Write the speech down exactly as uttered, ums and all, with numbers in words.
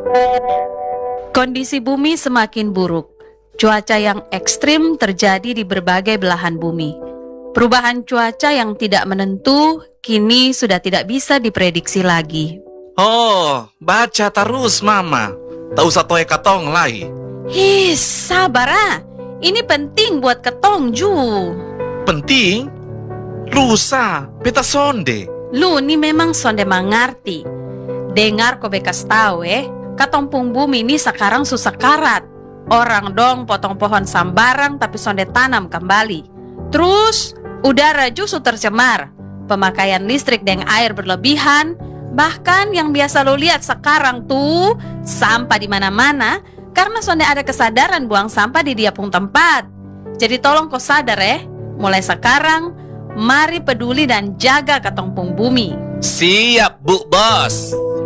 Kondisi bumi semakin buruk. Cuaca yang ekstrim terjadi di berbagai belahan bumi. Perubahan cuaca yang tidak menentu kini sudah tidak bisa diprediksi lagi. Oh, baca terus mama. Tak usah toe katong lai. His, sabar ah. Ini penting buat ketong Ju. Penting? Lusa, beta sonde. Lu ni memang sonde mengerti. Dengar ko bekas tahu eh, katompung bumi ini sekarang susah karat. Orang dong potong pohon sambarang tapi sonde tanam kembali. Terus udara justru tercemar. Pemakaian listrik dan air berlebihan. Bahkan yang biasa lo lihat sekarang tuh sampah di mana-mana karena sonde ada kesadaran buang sampah di dia pun tempat. Jadi tolong kau sadar eh, mulai sekarang mari peduli dan jaga katompung bumi. Siap, Bu Bos.